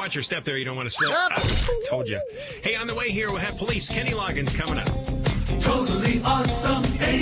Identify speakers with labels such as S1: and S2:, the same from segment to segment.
S1: watch your step there. You don't want to slip. I told you. Hey, on the way here, we'll have police. Kenny Loggins coming up.
S2: Totally awesome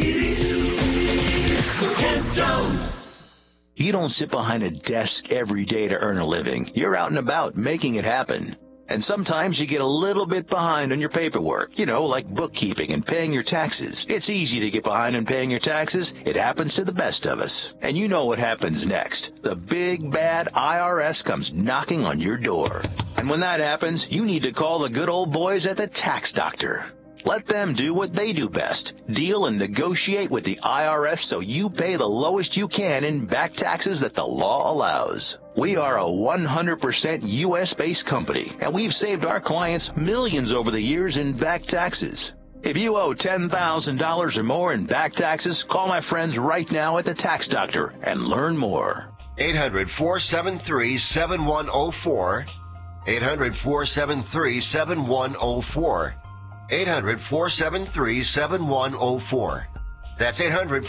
S2: 80s. Ken Jones.
S3: You don't sit behind a desk every day to earn a living. You're out and about making it happen. And sometimes you get a little bit behind on your paperwork, like bookkeeping and paying your taxes. It's easy to get behind on paying your taxes. It happens to the best of us. And you know what happens next. The big, bad IRS comes knocking on your door. And when that happens, you need to call the good old boys at the Tax Doctor. Let them do what they do best. Deal and negotiate with the IRS so you pay the lowest you can in back taxes that the law allows. We are a 100% U.S.-based company, and we've saved our clients millions over the years in back taxes. If you owe $10,000 or more in back taxes, call my friends right now at the Tax Doctor and learn more.
S4: 800-473-7104. 800-473-7104. 800-473-7104. That's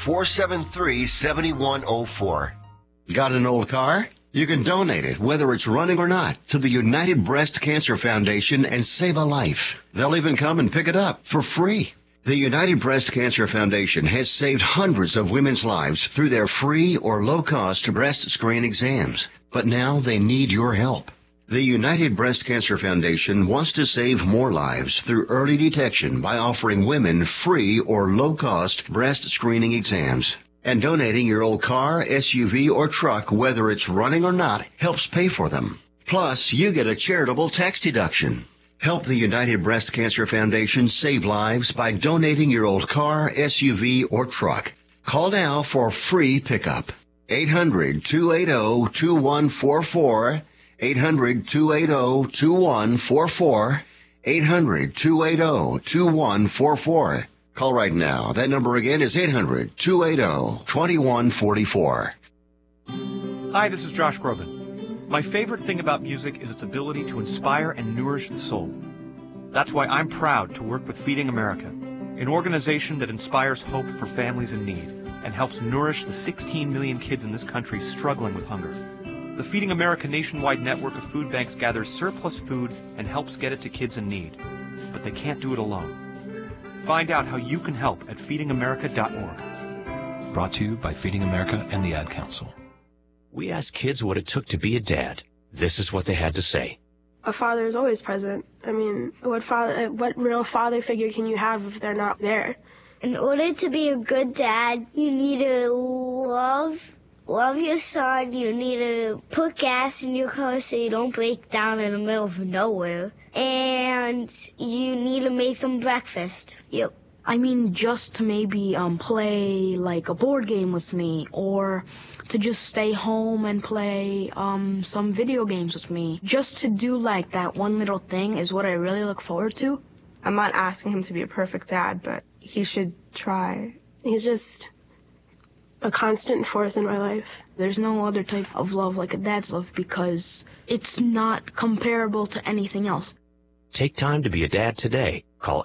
S4: 800-473-7104. Got an old car? You can donate it, whether it's running or not, to the United Breast Cancer Foundation and save a life. They'll even come and pick it up for free. The United Breast Cancer Foundation has saved hundreds of women's lives through their free or low-cost breast screen exams. But now they need your help. The United Breast Cancer Foundation wants to save more lives through early detection by offering women free or low-cost breast screening exams. And donating your old car, SUV, or truck, whether it's running or not, helps pay for them. Plus, you get a charitable tax deduction. Help the United Breast Cancer Foundation save lives by donating your old car, SUV, or truck. Call now for free pickup. 800-280-2144. 800-280-2144. 800-280-2144. Call right now. That number again is 800-280-2144.
S5: Hi, this is Josh Groban. My favorite thing about music is its ability to inspire and nourish the soul. That's why I'm proud to work with Feeding America, an organization that inspires hope for families in need and helps nourish the 16 million kids in this country struggling with hunger. The Feeding America nationwide network of food banks gathers surplus food and helps get it to kids in need. But they can't do it alone. Find out how you can help at feedingamerica.org.
S6: Brought to you by Feeding America and the Ad Council.
S7: We asked kids what it took to be a dad. This is what they had to say.
S8: A father is always present. I mean, what real father figure can you have if they're not there?
S9: In order to be a good dad, you need to love your son. You need to put gas in your car so you don't break down in the middle of nowhere. And you need to make them breakfast. Yep.
S10: I mean, just to maybe play like a board game with me, or to just stay home and play some video games with me. Just to do like that one little thing is what I really look forward to.
S8: I'm not asking him to be a perfect dad, but he should try. He's just a constant force in my life.
S10: There's no other type of love like a dad's love because it's not comparable to anything else.
S7: Take time to be a dad today. Call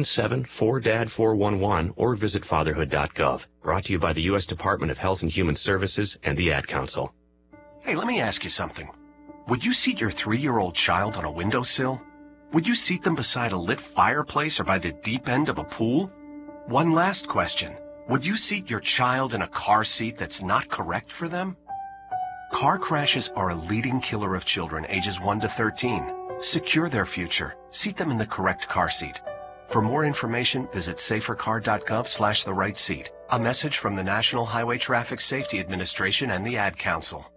S7: 877-4DAD-411 or visit fatherhood.gov. Brought to you by the U.S. Department of Health and Human Services and the Ad Council.
S11: Hey, let me ask you something. Would you seat your 3-year-old child on a windowsill? Would you seat them beside a lit fireplace or by the deep end of a pool? One last question. Would you seat your child in a car seat that's not correct for them? Car crashes are a leading killer of children ages 1 to 13. Secure their future. Seat them in the correct car seat. For more information, visit safercar.gov/the right seat. A message from the National Highway Traffic Safety Administration and the Ad Council.